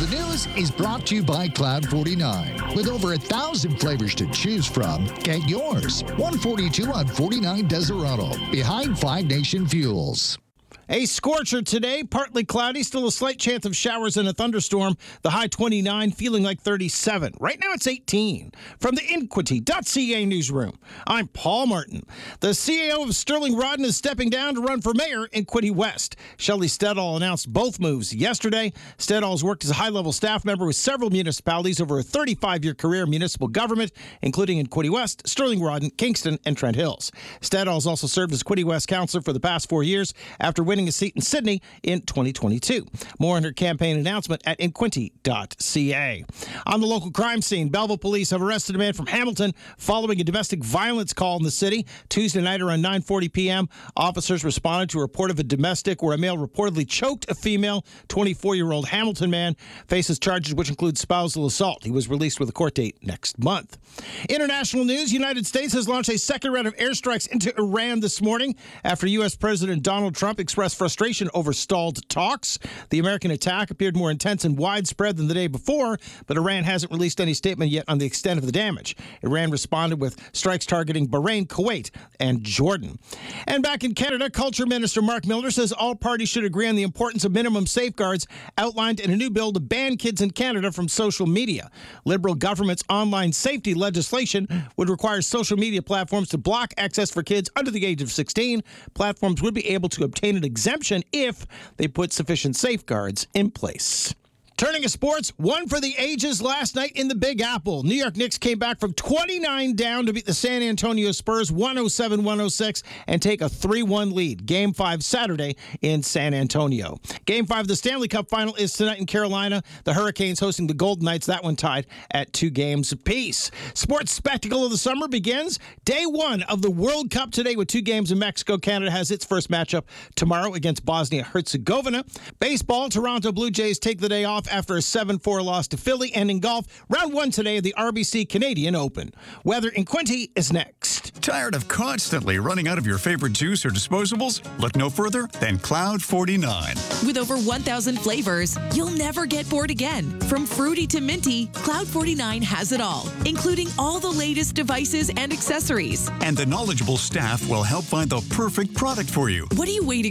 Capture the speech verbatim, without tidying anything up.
The News is brought to you by Cloud forty-nine. With over a thousand flavors to choose from, get yours. one forty-two on forty-nine Desiderato, behind Five Nation Fuels. A scorcher today, partly cloudy, still a slight chance of showers and a thunderstorm. The high twenty-nine, feeling like thirty-seven. Right now it's eighteen. From the Inquity dot C A newsroom, I'm Paul Martin. The C A O of Sterling Rodden is stepping down to run for mayor in Quinte West. Shelley Stedall announced both moves yesterday. Stedall has worked as a high-level staff member with several municipalities over a thirty-five-year career in municipal government, including in Quinte West, Sterling Rodden, Kingston, and Trent Hills. Stedall has also served as Quinte West councillor for the past four years after winning a seat in Sydney in twenty twenty-two. More on her campaign announcement at inquinty dot C A. On the local crime scene, Belleville police have arrested a man from Hamilton following a domestic violence call in the city. Tuesday night around nine forty p.m., officers responded to a report of a domestic where a male reportedly choked a female. twenty-four-year-old Hamilton man faces charges which include spousal assault. He was released with a court date next month. International news, United States has launched a second round of airstrikes into Iran this morning after U S. President Donald Trump expressed frustration over stalled talks. The American attack appeared more intense and widespread than the day before, but Iran hasn't released any statement yet on the extent of the damage. Iran responded with strikes targeting Bahrain, Kuwait, and Jordan. And back in Canada, Culture Minister Mark Miller says all parties should agree on the importance of minimum safeguards outlined in a new bill to ban kids in Canada from social media. Liberal government's online safety legislation would require social media platforms to block access for kids under the age of sixteen. Platforms would be able to obtain an exemption if they put sufficient safeguards in place. Turning to sports, one for the ages last night in the Big Apple. New York Knicks came back from twenty-nine down to beat the San Antonio Spurs one oh seven one oh six and take a three one lead. Game five Saturday in San Antonio. Game five of the Stanley Cup final is tonight in Carolina. The Hurricanes hosting the Golden Knights. That one tied at two games apiece. Sports spectacle of the summer begins. Day one of the World Cup today with two games in Mexico. Canada has its first matchup tomorrow against Bosnia-Herzegovina. Baseball, Toronto Blue Jays take the day off after a seven four loss to Philly. And in golf, round one today of the R B C Canadian Open. Weather in Quinte is next. Tired of constantly running out of your favorite juice or disposables? Look no further than Cloud forty-nine. With over one thousand flavors, you'll never get bored again. From fruity to minty, Cloud forty-nine has it all, including all the latest devices and accessories. And the knowledgeable staff will help find the perfect product for you. What are you waiting